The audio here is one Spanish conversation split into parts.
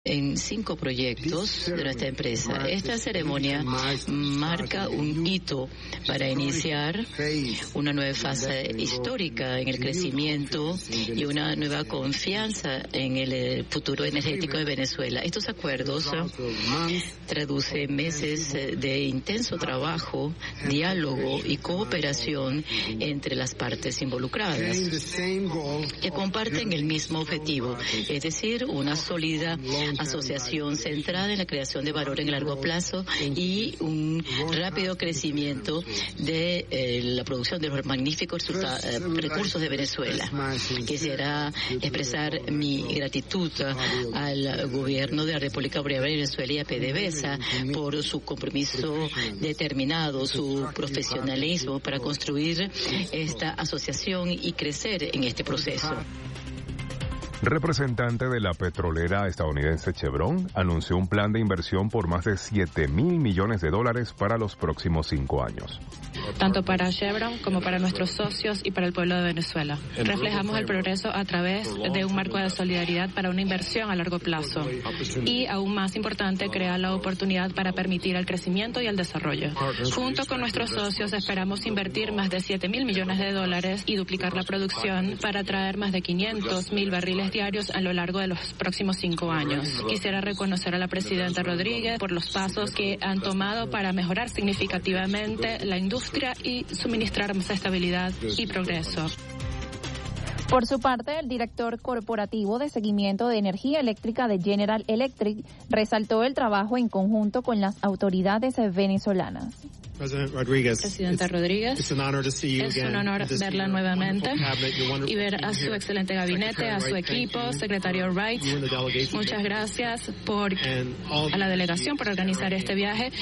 en 5 proyectos de nuestra empresa. Esta ceremonia marca un hito para iniciar una nueva fase histórica en el crecimiento y una nueva confianza en el futuro energético de Venezuela. Estos acuerdos traducen meses de intenso trabajo, diálogo y cooperación entre las partes involucradas, que comparten el mismo objetivo, es decir, una sólida asociación centrada en la creación de valor en el largo plazo y un rápido crecimiento de la producción de los magníficos recursos de Venezuela. Quisiera expresar mi gratitud al gobierno de la República Bolivariana de Venezuela y a PDVSA por su compromiso determinado, su profesionalismo para construir esta asociación y crecer en este proceso. Representante de la petrolera estadounidense Chevron anunció un plan de inversión por más de $7,000 millones para los próximos 5 años. Tanto para Chevron como para nuestros socios y para el pueblo de Venezuela. Reflejamos el progreso a través de un marco de solidaridad para una inversión a largo plazo. Y, aún más importante, crear la oportunidad para permitir el crecimiento y el desarrollo. Junto con nuestros socios esperamos invertir más de $7,000 millones y duplicar la producción para traer más de 500,000 barriles diarios a lo largo de los próximos 5 años. Quisiera reconocer a la presidenta Rodríguez por los pasos que han tomado para mejorar significativamente la industria y suministrar más estabilidad y progreso. Por su parte, el director corporativo de seguimiento de energía eléctrica de General Electric resaltó el trabajo en conjunto con las autoridades venezolanas. Presidenta Rodríguez, es un honor verla nuevamente y ver a su excelente gabinete, a su equipo, secretario Wright. Muchas gracias a la delegación por organizar este viaje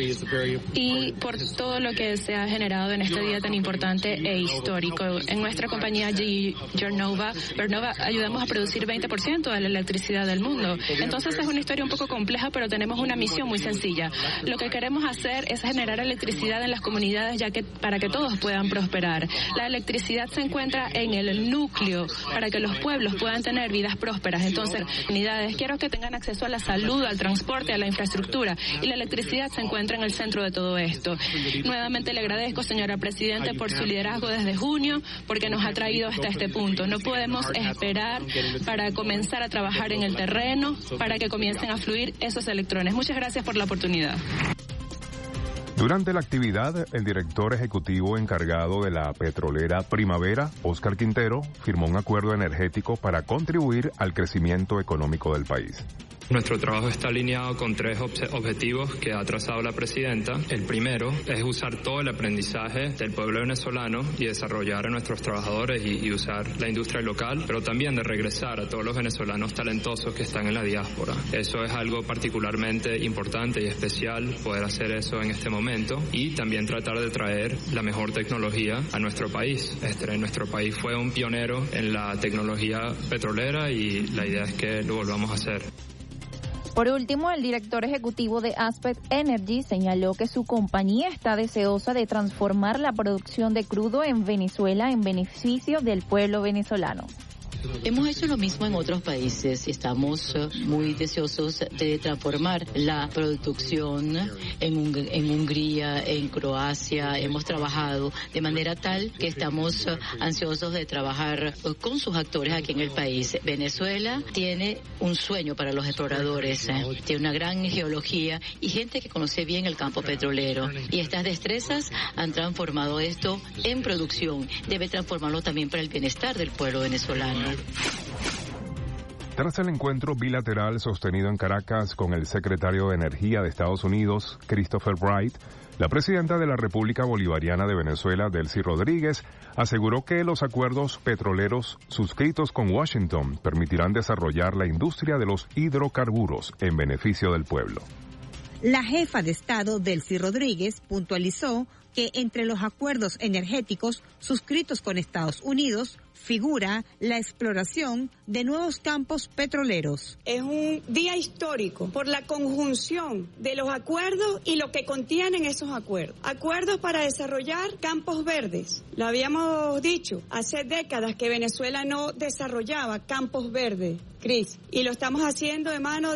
y por todo lo que se ha generado en este día tan importante e histórico. En nuestra compañía Vernova ayudamos a producir 20% de la electricidad del mundo. Entonces es una historia un poco compleja, pero tenemos una misión muy sencilla. Lo que queremos hacer es generar electricidad en las comunidades para que todos puedan prosperar. La electricidad se encuentra en el núcleo para que los pueblos puedan tener vidas prósperas. Entonces, comunidades, quiero que tengan acceso a la salud, al transporte, a la infraestructura, y la electricidad se encuentra en el centro de todo esto. Nuevamente le agradezco, señora Presidenta, por su liderazgo desde junio, porque nos ha traído hasta este punto. No podemos esperar para comenzar a trabajar en el terreno, para que comiencen a fluir esos electrones. Muchas gracias por la oportunidad. Durante la actividad, el director ejecutivo encargado de la petrolera Primavera, Óscar Quintero, firmó un acuerdo energético para contribuir al crecimiento económico del país. Nuestro trabajo está alineado con 3 objetivos que ha trazado la presidenta. El primero es usar todo el aprendizaje del pueblo venezolano y desarrollar a nuestros trabajadores y usar la industria local, pero también de regresar a todos los venezolanos talentosos que están en la diáspora. Eso es algo particularmente importante y especial, poder hacer eso en este momento, y también tratar de traer la mejor tecnología a nuestro país. Nuestro país fue un pionero en la tecnología petrolera y la idea es que lo volvamos a hacer. Por último, el director ejecutivo de Aspect Energy señaló que su compañía está deseosa de transformar la producción de crudo en Venezuela en beneficio del pueblo venezolano. Hemos hecho lo mismo en otros países y estamos muy deseosos de transformar la producción en Hungría, en Croacia. Hemos trabajado de manera tal que estamos ansiosos de trabajar con sus actores aquí en el país. Venezuela tiene un sueño para los exploradores, tiene una gran geología y gente que conoce bien el campo petrolero. Y estas destrezas han transformado esto en producción. Debe transformarlo también para el bienestar del pueblo venezolano. Tras el encuentro bilateral sostenido en Caracas con el secretario de Energía de Estados Unidos, Christopher Wright, la presidenta de la República Bolivariana de Venezuela, Delcy Rodríguez, aseguró que los acuerdos petroleros suscritos con Washington permitirán desarrollar la industria de los hidrocarburos en beneficio del pueblo. La jefa de Estado, Delcy Rodríguez, puntualizó que entre los acuerdos energéticos suscritos con Estados Unidos figura la exploración de nuevos campos petroleros. Es un día histórico por la conjunción de los acuerdos y lo que contienen esos acuerdos. Acuerdos para desarrollar campos verdes. Lo habíamos dicho, hace décadas que Venezuela no desarrollaba campos verdes, Cris, y lo estamos haciendo de mano de los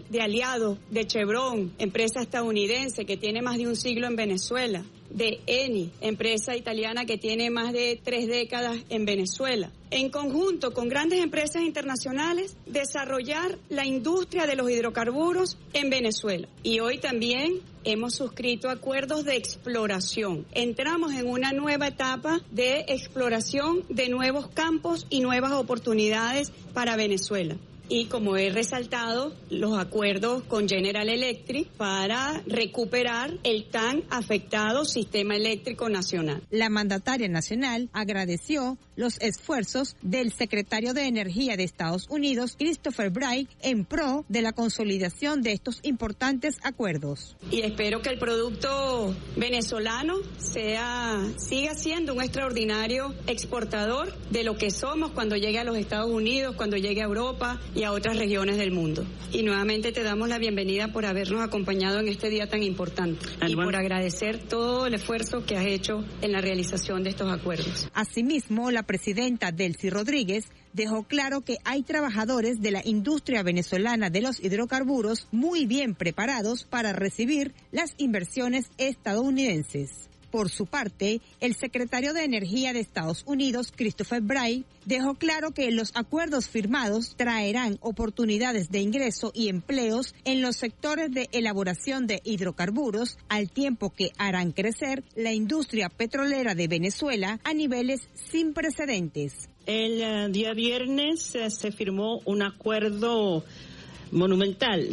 de aliados de Chevron, empresa estadounidense que tiene más de un siglo en Venezuela, de Eni, empresa italiana que tiene más de 3 décadas en Venezuela. En conjunto con grandes empresas internacionales, desarrollar la industria de los hidrocarburos en Venezuela. Y hoy también hemos suscrito acuerdos de exploración. Entramos en una nueva etapa de exploración de nuevos campos y nuevas oportunidades para Venezuela. Y como he resaltado, los acuerdos con General Electric para recuperar el tan afectado sistema eléctrico nacional. La mandataria nacional agradeció los esfuerzos del secretario de Energía de Estados Unidos, Christopher Wright, en pro de la consolidación de estos importantes acuerdos. Y espero que el producto venezolano siga siendo un extraordinario exportador de lo que somos cuando llegue a los Estados Unidos, cuando llegue a Europa y a otras regiones del mundo. Y nuevamente te damos la bienvenida por habernos acompañado en este día tan importante y por agradecer todo el esfuerzo que has hecho en la realización de estos acuerdos. Asimismo, la presidenta Delcy Rodríguez dejó claro que hay trabajadores de la industria venezolana de los hidrocarburos muy bien preparados para recibir las inversiones estadounidenses. Por su parte, el secretario de Energía de Estados Unidos, Christopher Wright, dejó claro que los acuerdos firmados traerán oportunidades de ingreso y empleos en los sectores de elaboración de hidrocarburos, al tiempo que harán crecer la industria petrolera de Venezuela a niveles sin precedentes. El día viernes se firmó un acuerdo monumental,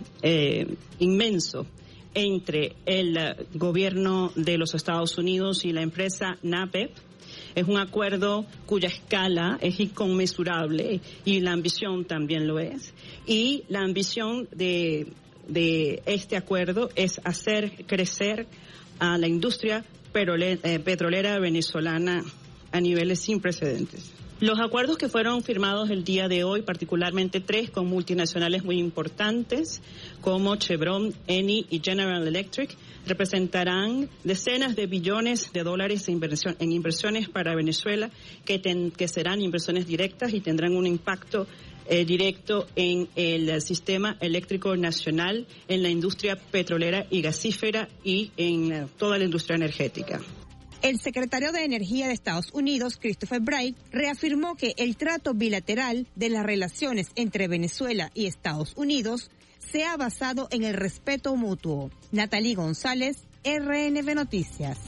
inmenso, entre el gobierno de los Estados Unidos y la empresa NAPEP. Es un acuerdo cuya escala es inconmensurable y la ambición también lo es. Y la ambición de este acuerdo es hacer crecer a la industria petrolera venezolana a niveles sin precedentes. Los acuerdos que fueron firmados el día de hoy, particularmente 3 con multinacionales muy importantes como Chevron, Eni y General Electric, representarán decenas de billones de dólares en inversiones para Venezuela que serán inversiones directas y tendrán un impacto directo en el sistema eléctrico nacional, en la industria petrolera y gasífera y en toda la industria energética. El secretario de Energía de Estados Unidos, Christopher Wright, reafirmó que el trato bilateral de las relaciones entre Venezuela y Estados Unidos se ha basado en el respeto mutuo. Natalie González, RNB Noticias.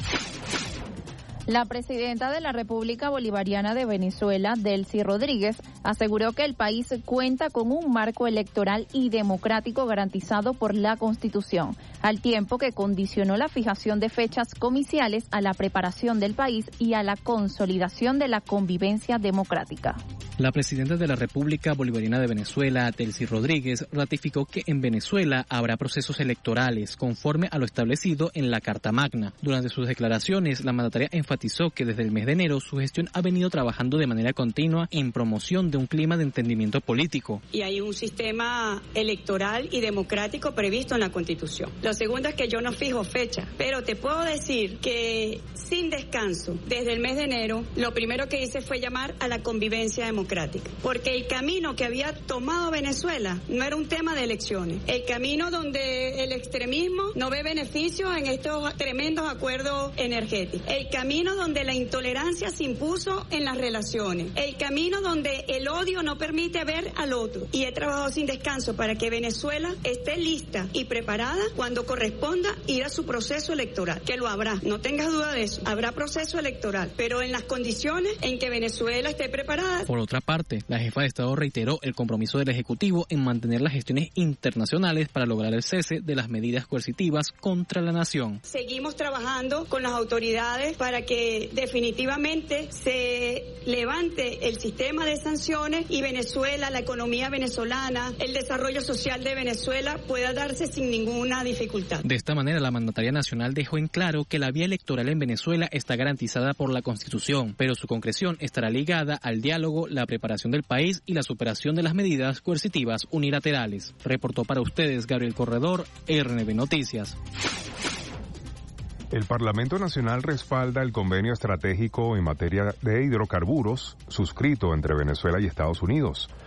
La presidenta de la República Bolivariana de Venezuela, Delcy Rodríguez, aseguró que el país cuenta con un marco electoral y democrático garantizado por la Constitución, al tiempo que condicionó la fijación de fechas comiciales a la preparación del país y a la consolidación de la convivencia democrática. La presidenta de la República Bolivariana de Venezuela, Delcy Rodríguez, ratificó que en Venezuela habrá procesos electorales conforme a lo establecido en la Carta Magna. Durante sus declaraciones, la mandataria enfatizó que desde el mes de enero su gestión ha venido trabajando de manera continua en promoción de un clima de entendimiento político. Y hay un sistema electoral y democrático previsto en la Constitución. Lo segundo es que yo no fijo fecha, pero te puedo decir que sin descanso, desde el mes de enero, lo primero que hice fue llamar a la convivencia democrática. Porque el camino que había tomado Venezuela no era un tema de elecciones. El camino donde el extremismo no ve beneficios en estos tremendos acuerdos energéticos. El camino donde la intolerancia se impuso en las relaciones. El camino donde el odio no permite ver al otro. Y he trabajado sin descanso para que Venezuela esté lista y preparada cuando corresponda ir a su proceso electoral. Que lo habrá, no tengas duda de eso. Habrá proceso electoral, pero en las condiciones en que Venezuela esté preparada. Por otra parte, la jefa de Estado reiteró el compromiso del Ejecutivo en mantener las gestiones internacionales para lograr el cese de las medidas coercitivas contra la nación. Seguimos trabajando con las autoridades para que definitivamente se levante el sistema de sanciones y Venezuela, la economía venezolana, el desarrollo social de Venezuela pueda darse sin ninguna dificultad. De esta manera, la mandataria nacional dejó en claro que la vía electoral en Venezuela está garantizada por la Constitución, pero su concreción estará ligada al diálogo, la preparación del país y la superación de las medidas coercitivas unilaterales. Reportó para ustedes Gabriel Corredor, RNB Noticias. El Parlamento Nacional respalda el convenio estratégico en materia de hidrocarburos suscrito entre Venezuela y Estados Unidos.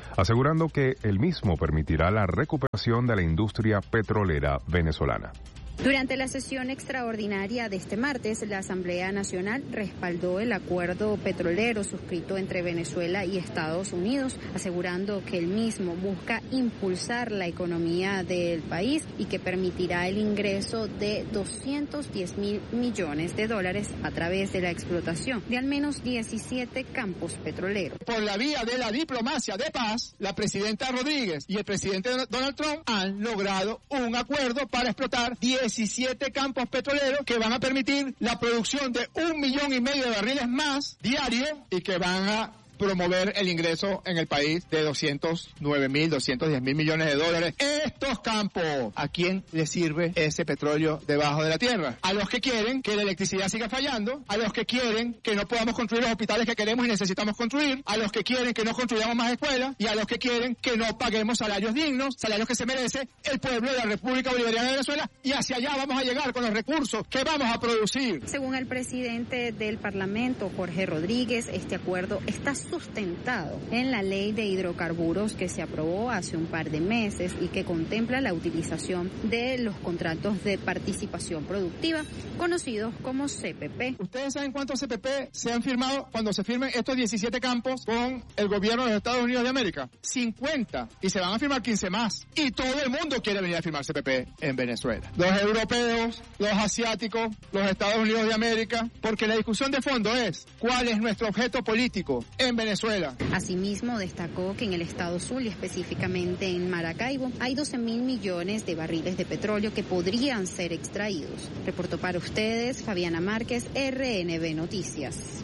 asegurando que el mismo permitirá la recuperación de la industria petrolera venezolana. Durante la sesión extraordinaria de este martes, la Asamblea Nacional respaldó el acuerdo petrolero suscrito entre Venezuela y Estados Unidos, asegurando que el mismo busca impulsar la economía del país y que permitirá el ingreso de $210.000 millones a través de la explotación de al menos 17 campos petroleros. Por la vía de la diplomacia de paz, la presidenta Rodríguez y el presidente Donald Trump han logrado un acuerdo para explotar 17 campos petroleros que van a permitir la producción de 1,5 millones de barriles más diarios y que van a promover el ingreso en el país de $210.000 millones. Estos campos, ¿a quién le sirve ese petróleo debajo de la tierra? A los que quieren que la electricidad siga fallando, a los que quieren que no podamos construir los hospitales que queremos y necesitamos construir, a los que quieren que no construyamos más escuelas y a los que quieren que no paguemos salarios dignos, salarios que se merece el pueblo de la República Bolivariana de Venezuela, y hacia allá vamos a llegar con los recursos que vamos a producir. Según el presidente del Parlamento, Jorge Rodríguez, este acuerdo está sustentado en la ley de hidrocarburos que se aprobó hace un par de meses y que contempla la utilización de los contratos de participación productiva, conocidos como CPP. ¿Ustedes saben cuántos CPP se han firmado cuando se firmen estos 17 campos con el gobierno de los Estados Unidos de América? 50. Y se van a firmar 15 más. Y todo el mundo quiere venir a firmar CPP en Venezuela. Los europeos, los asiáticos, los Estados Unidos de América, porque la discusión de fondo es ¿cuál es nuestro objeto político en Venezuela? Asimismo, destacó que en el estado Zulia, específicamente en Maracaibo, hay 12.000 millones de barriles de petróleo que podrían ser extraídos. Reportó para ustedes Fabiana Márquez, RNB Noticias.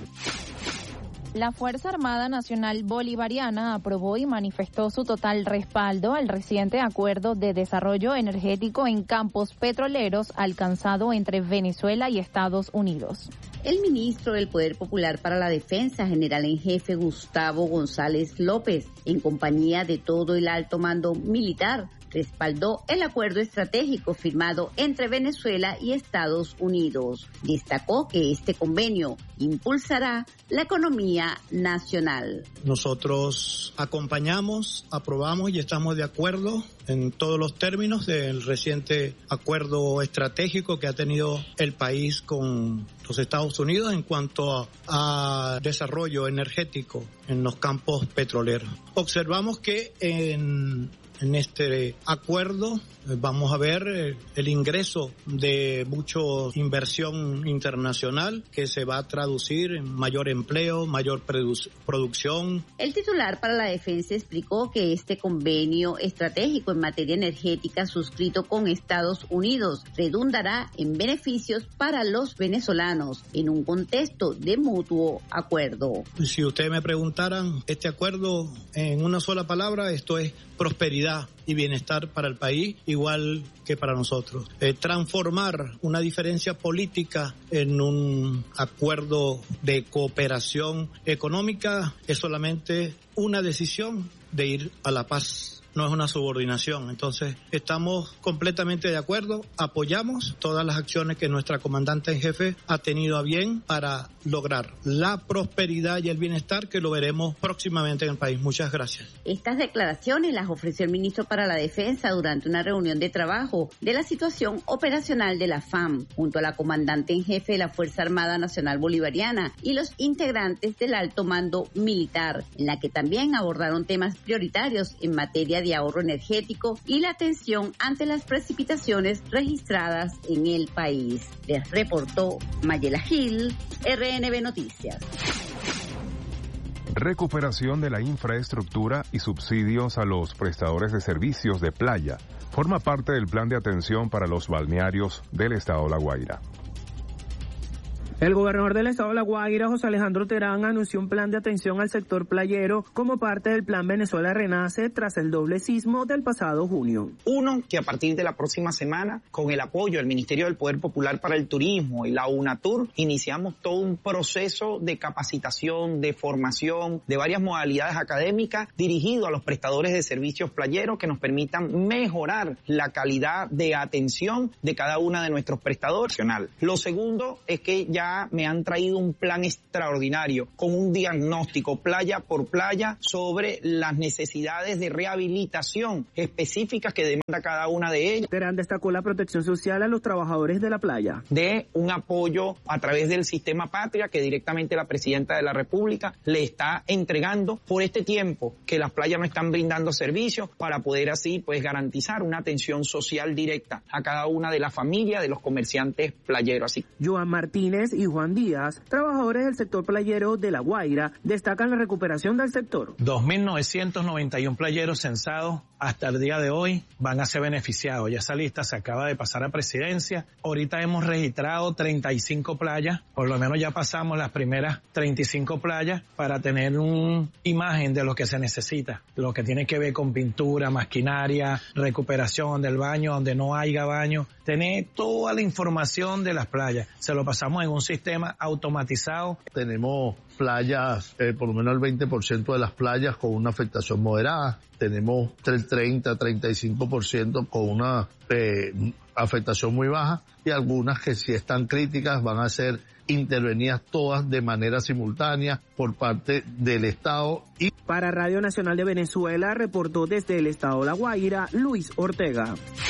La Fuerza Armada Nacional Bolivariana aprobó y manifestó su total respaldo al reciente acuerdo de desarrollo energético en campos petroleros alcanzado entre Venezuela y Estados Unidos. El ministro del Poder Popular para la Defensa, general en jefe Gustavo González López, en compañía de todo el alto mando militar, respaldó el acuerdo estratégico firmado entre Venezuela y Estados Unidos. Destacó que este convenio impulsará la economía nacional. Nosotros acompañamos, aprobamos y estamos de acuerdo en todos los términos del reciente acuerdo estratégico que ha tenido el país con los Estados Unidos en cuanto a desarrollo energético en los campos petroleros. Observamos que en este acuerdo vamos a ver el ingreso de mucha inversión internacional que se va a traducir en mayor empleo, mayor producción. El titular para la defensa explicó que este convenio estratégico en materia energética suscrito con Estados Unidos redundará en beneficios para los venezolanos en un contexto de mutuo acuerdo. Si ustedes me preguntaran, este acuerdo en una sola palabra, esto es prosperidad y bienestar para el país, igual que para nosotros. Transformar una diferencia política en un acuerdo de cooperación económica es solamente una decisión de ir a la paz. No es una subordinación. Entonces, estamos completamente de acuerdo, apoyamos todas las acciones que nuestra comandante en jefe ha tenido a bien para lograr la prosperidad y el bienestar que lo veremos próximamente en el país. Muchas gracias. Estas declaraciones las ofreció el ministro para la Defensa durante una reunión de trabajo de la situación operacional de la FAM, junto a la comandante en jefe de la Fuerza Armada Nacional Bolivariana y los integrantes del alto mando militar, en la que también abordaron temas prioritarios en materia de ahorro energético y la atención ante las precipitaciones registradas en el país. Les reportó Mayela Gil, RNB Noticias. Recuperación de la infraestructura y subsidios a los prestadores de servicios de playa forma parte del plan de atención para los balnearios del estado La Guaira. El gobernador del estado de La Guaira, José Alejandro Terán, anunció un plan de atención al sector playero como parte del Plan Venezuela Renace tras el doble sismo del pasado junio. Uno, que a partir de la próxima semana, con el apoyo del Ministerio del Poder Popular para el Turismo y la UNATUR, iniciamos todo un proceso de capacitación, de formación, de varias modalidades académicas dirigido a los prestadores de servicios playeros que nos permitan mejorar la calidad de atención de cada una de nuestros prestadores. Lo segundo es que ya ya me han traído un plan extraordinario con un diagnóstico playa por playa sobre las necesidades de rehabilitación específicas que demanda cada una de ellas. Terán destacó la protección social a los trabajadores de la playa. De un apoyo a través del sistema Patria que directamente la Presidenta de la República le está entregando por este tiempo que las playas no están brindando servicios, para poder así pues garantizar una atención social directa a cada una de las familias de los comerciantes playeros. Así. Joan Martínez y Juan Díaz, trabajadores del sector playero de La Guaira, destacan la recuperación del sector. 2.991 playeros censados hasta el día de hoy van a ser beneficiados. Ya esa lista se acaba de pasar a presidencia. Ahorita hemos registrado 35 playas, por lo menos ya pasamos las primeras 35 playas para tener una imagen de lo que se necesita, lo que tiene que ver con pintura, maquinaria, recuperación del baño, donde no haya baño, tener toda la información de las playas. Se lo pasamos en un sistema automatizado. Tenemos playas, por lo menos el 20% de las playas con una afectación moderada. Tenemos el 30-35% con una afectación muy baja, y algunas que si están críticas van a ser intervenidas todas de manera simultánea por parte del Estado. Y para Radio Nacional de Venezuela reportó desde el Estado La Guaira, Luis Ortega.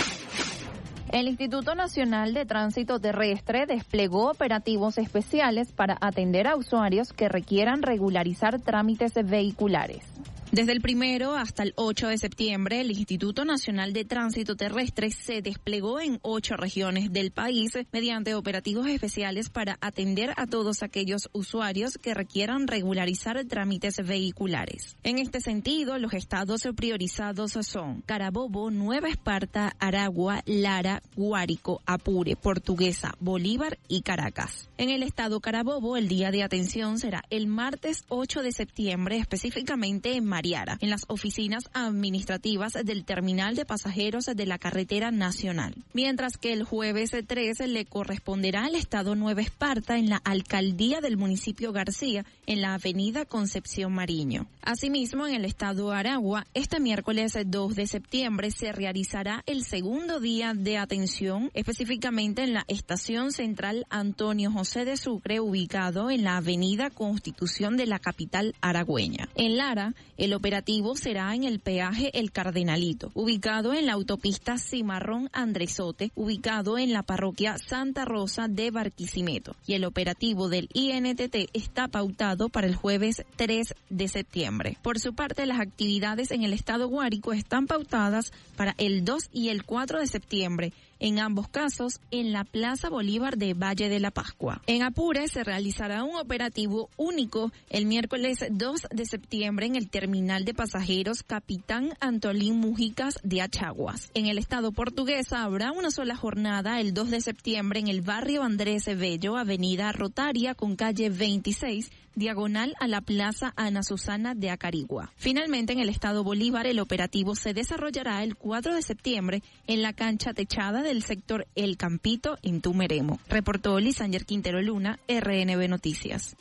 El Instituto Nacional de Tránsito Terrestre desplegó operativos especiales para atender a usuarios que requieran regularizar trámites vehiculares. Desde el 1 hasta el 8 de septiembre, el Instituto Nacional de Tránsito Terrestre se desplegó en 8 regiones del país mediante operativos especiales para atender a todos aquellos usuarios que requieran regularizar trámites vehiculares. En este sentido, los estados priorizados son Carabobo, Nueva Esparta, Aragua, Lara, Guárico, Apure, Portuguesa, Bolívar y Caracas. En el estado Carabobo, el día de atención será el martes 8 de septiembre, específicamente en Mariara, en las oficinas administrativas del terminal de pasajeros de la carretera nacional. Mientras que el jueves 3 le corresponderá al estado Nueva Esparta en la alcaldía del municipio García, en la avenida Concepción Mariño. Asimismo, en el estado Aragua, este miércoles 2 de septiembre se realizará el segundo día de atención, específicamente en la estación central Antonio José de Sucre, ubicado en la avenida Constitución de la capital aragüeña. En Lara, el operativo será en el peaje El Cardenalito, ubicado en la autopista Cimarrón Andresote, ubicado en la parroquia Santa Rosa de Barquisimeto. Y el operativo del INTT está pautado para el jueves 3 de septiembre. Por su parte, las actividades en el estado Guárico están pautadas para el 2 y el 4 de septiembre. En ambos casos, en la Plaza Bolívar de Valle de la Pascua. En Apure se realizará un operativo único el miércoles 2 de septiembre en el terminal de pasajeros Capitán Antolín Mujicas de Achaguas. En el estado Portuguesa habrá una sola jornada el 2 de septiembre en el barrio Andrés Bello, avenida Rotaria con calle 26, diagonal a la Plaza Ana Susana de Acarigua. Finalmente, en el estado Bolívar, el operativo se desarrollará el 4 de septiembre en la cancha techada del sector El Campito en Tumeremo. Reportó Lisanger Quintero Luna, RNB Noticias.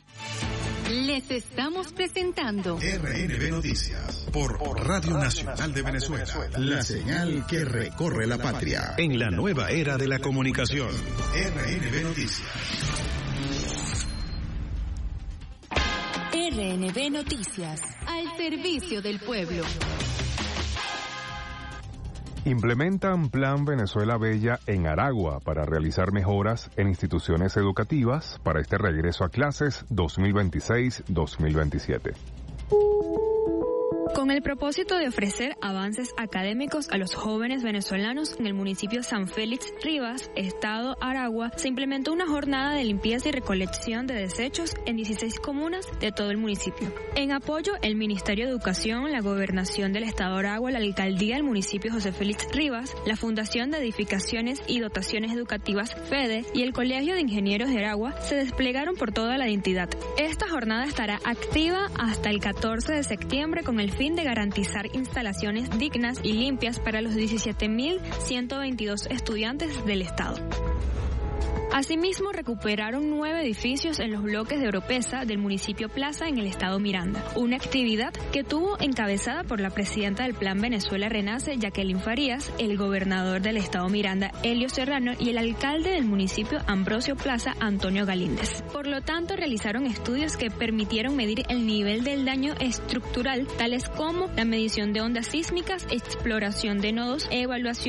Les estamos presentando RNB Noticias por Radio Nacional de Venezuela, la señal que recorre la patria en la nueva era de la comunicación. RNB Noticias. RNB Noticias, al servicio del pueblo. Implementan Plan Venezuela Bella en Aragua para realizar mejoras en instituciones educativas para este regreso a clases 2026-2027. Con el propósito de ofrecer avances académicos a los jóvenes venezolanos en el municipio San Félix Rivas, estado Aragua, se implementó una jornada de limpieza y recolección de desechos en 16 comunas de todo el municipio. En apoyo, el Ministerio de Educación, la Gobernación del estado Aragua, la Alcaldía del municipio José Félix Rivas, la Fundación de Edificaciones y Dotaciones Educativas FEDE y el Colegio de Ingenieros de Aragua se desplegaron por toda la entidad. Esta jornada estará activa hasta el 14 de septiembre con el fin de garantizar instalaciones dignas y limpias para los 17.122 estudiantes del estado. Asimismo, recuperaron 9 edificios en los bloques de Oropesa del municipio Plaza en el estado Miranda, una actividad que tuvo encabezada por la presidenta del Plan Venezuela Renace, Jacqueline Farías, el gobernador del estado Miranda, Elio Serrano, y el alcalde del municipio Ambrosio Plaza, Antonio Galíndez. Por lo tanto, realizaron estudios que permitieron medir el nivel del daño estructural, tales como la medición de ondas sísmicas, exploración de nodos, evaluación